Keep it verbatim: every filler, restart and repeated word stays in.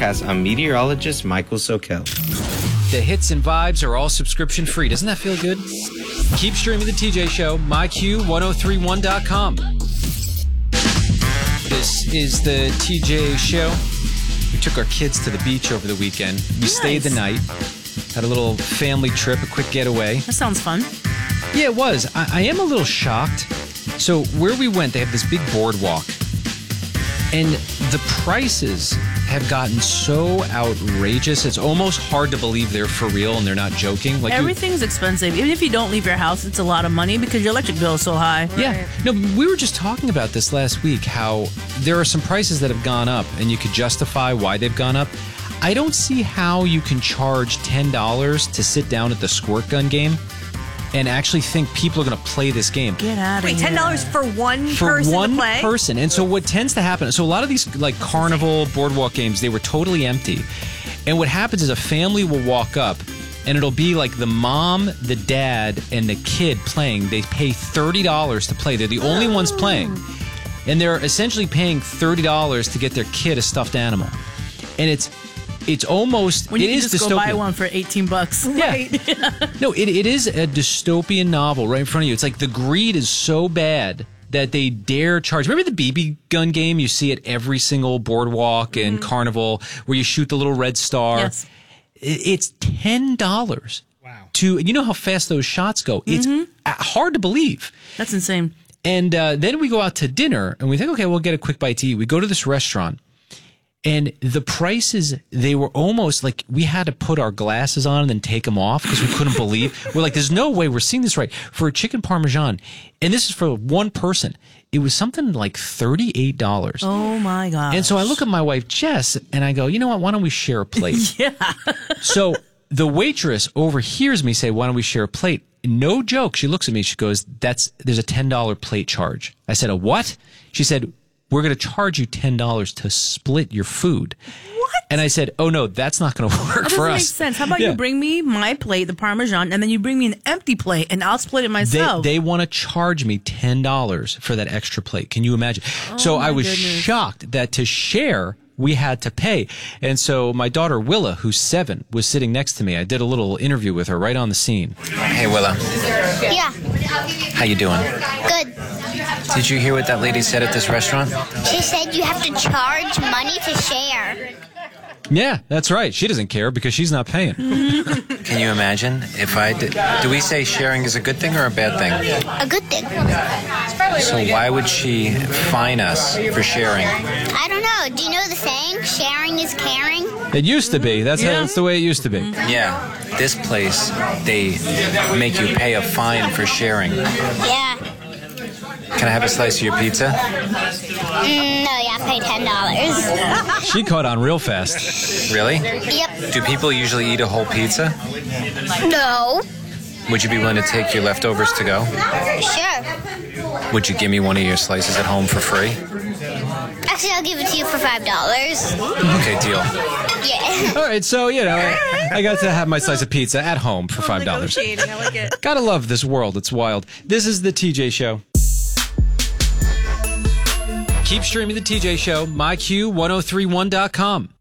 forecast, I'm meteorologist Michael Sokel. The hits and vibes are all subscription free. Doesn't that feel good? Keep streaming the T J Show, my Q ten thirty-one dot com. This is the T J Show. We took our kids to the beach over the weekend. We Nice. stayed the night. Had a little family trip, a quick getaway. That sounds fun. Yeah, it was. I, I am a little shocked. So where we went, they have this big boardwalk. And the prices have gotten so outrageous. It's almost hard to believe they're for real and they're not joking. Like you- Everything's expensive. Even if you don't leave your house, it's a lot of money because your electric bill is so high. Yeah. No, we were just talking about this last week, how there are some prices that have gone up and you could justify why they've gone up. I don't see how you can charge ten dollars to sit down at the squirt gun game and actually think people are going to play this game. Get out of Wait, here. ten dollars for one For person one to play? person. And so what tends to happen, so a lot of these like carnival boardwalk games, they were totally empty. And what happens is a family will walk up and it'll be like the mom, the dad, and the kid playing. They pay thirty dollars to play. They're the only ones playing. And they're essentially paying thirty dollars to get their kid a stuffed animal. And it's it's almost, When you it can is just dystopian. go buy one for eighteen bucks. Yeah. No, it, it is a dystopian novel right in front of you. It's like the greed is so bad that they dare charge. Remember the B B gun game you see at every single boardwalk and carnival where you shoot the little red star? Yes. It- It's ten dollars. Wow. To, you know how fast those shots go. It's uh, hard to believe. That's insane. And uh, then we go out to dinner and we think, okay, we'll get a quick bite to eat. We go to this restaurant. And the prices, they were almost like we had to put our glasses on and then take them off because we couldn't believe. We're like, there's no way we're seeing this right. For a chicken parmesan, and this is for one person, it was something like thirty-eight dollars. Oh, my God. And so I look at my wife, Jess, and I go, you know what? Why don't we share a plate? Yeah. So the waitress overhears me say, why don't we share a plate? No joke. She looks at me. She goes, "That's there's a ten dollars plate charge." I said, a what? She said, we're going to charge you ten dollars to split your food. What? And I said, oh, no, that's not going to work That doesn't for make us. sense. How about Yeah. you bring me my plate, the Parmesan, and then you bring me an empty plate, and I'll split it They, myself. they want to charge me ten dollars for that extra plate. Can you imagine? so Oh, my I was goodness. shocked that to share, we had to pay. And so my daughter, Willa, who's seven, was sitting next to me. I did a little interview with her right on the scene. Hey, Willa. Yeah, How you doing? good. Did you hear what that lady said at this restaurant? She said you have to charge money to share. Yeah, that's right. She doesn't care because she's not paying. Can you imagine if I did? Do we say sharing is a good thing or a bad thing? A good thing. So why would she fine us for sharing? I don't know. Do you know the saying? Sharing is caring. It used to be. That's, how, that's the way it used to be. Yeah, this place, they make you pay a fine for sharing. Yeah. Can I have a slice of your pizza? Mm, no, you have to pay ten dollars. She caught on real fast. Really? Yep. Do people usually eat a whole pizza? No. Would you be willing to take your leftovers to go? Sure. Would you give me one of your slices at home for free? Actually, I'll give it to you for five dollars. Okay, deal. Yeah. All right, so, you know, I, I got to have my slice of pizza at home for five dollars. Negotiating, I like it. Gotta love this world. It's wild. This is the T J Show. Keep streaming the T J Show, my Q ten thirty-one dot com.